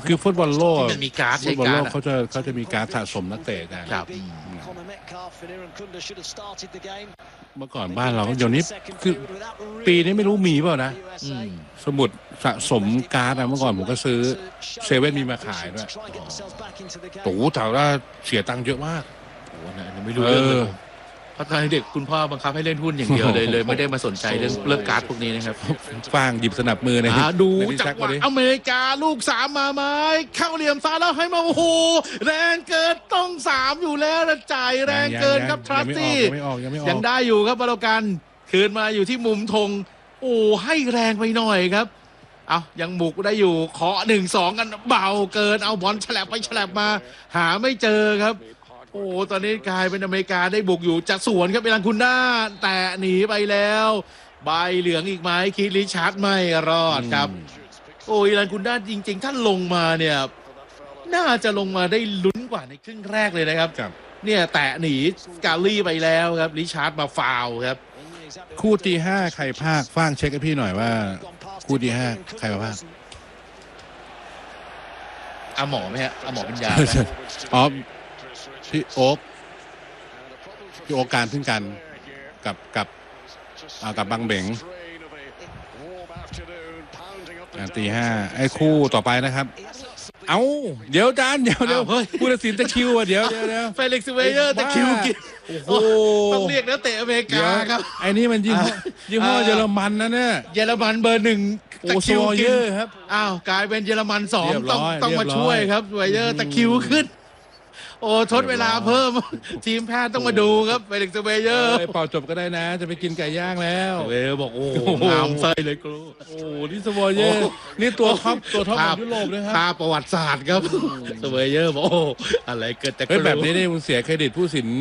คือฟุตบอลโลกมันมีการ์ดฟุตบอลโลกเขาจะมีการ์ดสะสมนักเตะกันเมื่อก่อนบ้านเราเดี๋ยวนี้คือปีนี้ไม่รู้มีเปล่านะสมุดสะสมการ์ดเมื่อก่อนผมก็ซื้อเซเว่นมีมาขายด้วยโอ้โหแต่ว่าเสียตังค์เยอะมากโอ้นะไม่รู้เรื่องเลยเพราะตอนเด็กคุณพ่อบังคับให้เล่นหุ้นอย่างเดียวเลยไม่ได้มาสนใจเรื่องการ์ดพวกนี้นะครับฟางหยิบสนับมือนะดูจังหวะอเมริกาลูก3มาไหมเข้าเหลี่ยมซ้ายแล้วให้มาโอ้โหแรงเกินต้อง3อยู่แล้วจ่ายแรงเกินครับทรัสซี่ยังได้อยู่ครับบอลกันคืนมาอยู่ที่มุมธงโอ้ให้แรงไปหน่อยครับเอายังบุกได้อยู่เคาะ1-2กันเบาเกินเอาบอลฉลับไปฉลับมาหาไม่เจอครับโอ้ตอนนี้กลายเป็นอเมริกาได้บุกอยู่จะสวนครับเอลันคุนด้าแต่หนีไปแล้วใบเหลืองอีกไหมคิดริชาร์ดไม่รอดครับโอ้เอลันคุนด้าจริงๆถ้าลงมาเนี่ยน่าจะลงมาได้ลุ้นกว่าในครึ่งแรกเลยนะครับเนี่ยแตะหนีกาลี่ไปแล้วครับริชาร์ดมาฟาวครับคู่ที่5ใครพากฟ้างเช็คให้พี่หน่อยว่าคู่ที่5ใครมาพากอาหมอไหมฮะอาหมอปัญญาอ๋อพี่โอ๊กการพึ่งกันกับบางเบงตี5ไอ้คู่ต่อไปนะครับเอาเดี๋ยวจานเดี๋ยวผู้ตัดสินตะคิวเดี๋ยวเฟลิกซ์เวเยอร์ตะคิวกินโอ้ต้องเรียกนักเตะอเมริกาครับไอ้นี่มันยี่ห้อเยอรมันนะเนี่ยเยอรมันเบอร์1ตะคิวกินครับอ้าวกลายเป็นเยอรมัน2ต้องมาช่วยครับเวเยอร์ตะคิวขึ้นโอ้ทดเวลาเพิ่มทีมแพทย์ต้องมาดูครับเฟลิกซ์เวเยอร์เป่าจบก็ได้นะจะไปกินไก่ย่างแล้วเวเยอร์บอกโอ้งามไส้เลยครูโอ้นี่สวอยเยอร์นี่ตัวท็อปของยุโรปเลยครับภาพประวัติศาสตร์ครับสวอยเยอร์บอกโอ้อะไรเกิดแต่แบบนี้นี่คุณเสียเครดิตผู้สิน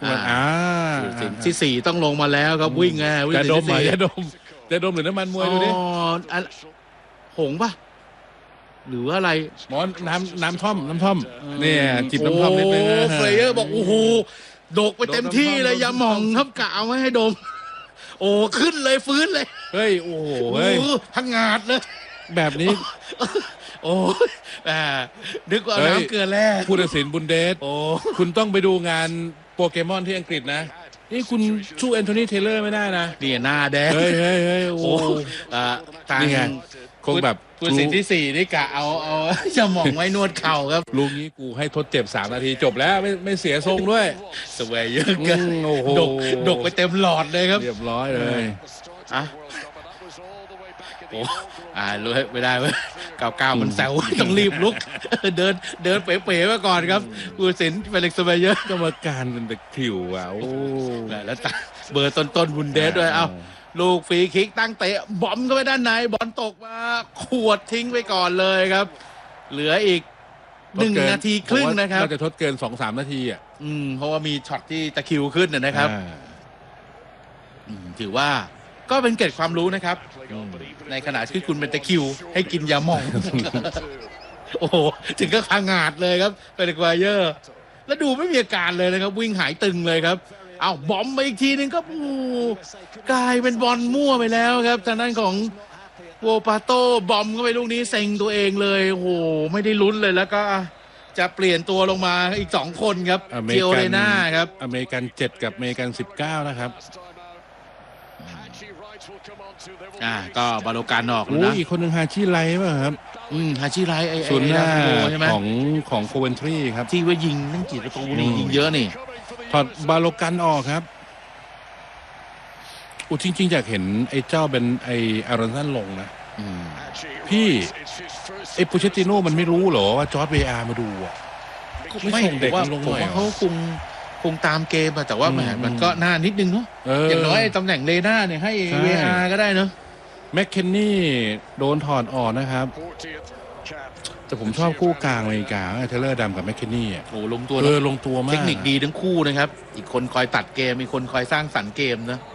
ที่4ต้องลงมาแล้วครับวิ่งไงจะดมหรือน้ำมันมวยดูดิหงป่ะหรืออะไรหมอน้ำท่อมเนี่ยจิบน้ำท่อมนิดนึงเฟลเยอร์บอกโอ้โหดกไปเต็มที่เลยอย่าหม่องครับกะเอาไม่ให้ดมโอ้ขึ้นเลยฟื้นเลยเฮ้ยโอ้โหเฮ้ยทั้งงาดเลยแบบนี้โอ้นึกว่าน้ำเกลือแร่ผู้ตัดสินบุนเดสคุณต้องไปดูงานโปเกมอนที่อังกฤษนะนี่คุณสู้แอนโทนีเทเลอร์ไม่ได้นะนี่หน้าแดงเฮ้ยโอ้นี่ไงคงแบบผู้ตัดสินที่4นี่กะเอาจะหม่องไว้นวดเข่าครับลูกนี้กูให้ทดเจ็บ3 นาทีจบแล้วไม่เสียทรงด้วยสวยเยอะเกินดกไปเต็มหลอดเลยครับเรียบร้อยเลยรู้ไม่ได้เว้ย99มันแซวต้องรีบลุกเดินเป๋ๆไว้ก่อนครับผู้ตัดสินเฟลิกซ์เวเยอร์กรรมการเป็นตะคริวโอ้แล้วเบอร์ต้นบุนเดสด้วยลูกฟรีคิกตั้งเตะบอมเข้าไปด้านในบอลตกมาขวดทิ้งไปก่อนเลยครับเหลืออีก1 นาทีครึ่งนะครับน่าจะทดเกิน 2-3 นาทีเพราะว่ามีช็อตที่ตะคิวขึ้นนะครับถือว่าก็เป็นเกร็ดความรู้นะครับในขณะที่คุณเป็นตะคิวให้กินยาหม่องโอ้โหถึงก็พังงาดเลยครับเป็นควายเยอร์แล้วดูไม่มีอาการเลยนะครับวิ่งหายตึงเลยครับเอาบอมไปอีกทีนึงก็กลายเป็นบอลมั่วไปแล้วครับทางด้านของโวปาโต้บอมเข้าไปลูกนี้เซ็งตัวเองเลยโอ้โหไม่ได้ลุ้นเลยแล้วก็จะเปลี่ยนตัวลงมาอีก2 คนครับเจียวเรน่าครับอเมริกัน7กับอเมริกัน19นะครับก็บาโลการออกนะอีกคนหนึ่งฮาชิไรป่ะครับฮาชิไรศูนย์หน้าของโคเวนทรีครับที่ว่ายิงนั่งกี่ประตูนี่ยิงเยอะนี่ถอดบาโลกันออกครับจริงๆอยากเห็นไอ้เจ้าเป็นไอ้อารอนสันลงนะพี่ไอ้ปูเชตติโน่มันไม่รู้เหรอว่าจอร์จเวอาร์มาดูไม่ส่งเด็กลงหน่อยเขาคงตามเกมแต่ว่ามันก็น่านิดนึงเนาะอย่างน้อยตำแหน่งเลน่าเนี่ยให้เวอาร์ก็ได้เนาะแมคเคนนี่โดนถอดออกนะครับแต่ผมชอบคู่กลางอเมริกาเทเลอร์ดำกับแมคเคนนี่ลงตัวลงตัวมากเทคนิคดีทั้งคู่นะครับอีกคนคอยตัดเกมอีกคนคอยสร้างสรรค์เกมนะ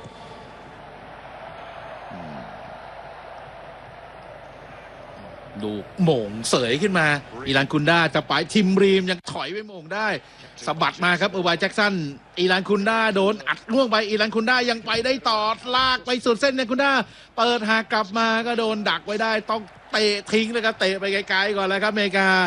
ดูโหม่งเสยขึ้นมาอีรันคุนด้าจะไปทิมรีมยังถอยไปโหม่งได้สะบัดมาครับเออร์ไวน์แจ็คสันอีรันคุนด้าโดนอัดล่วงไปอีรันคุนด้ายังไปได้ต่อลากไปสุดเส้นเนี่ยคุนด้าเปิดหากกลับมาก็โดนดักไว้ได้ต้องเตะทิ้งเลยครับเตะไปไกลๆก่อนแล้วครับอเมริกา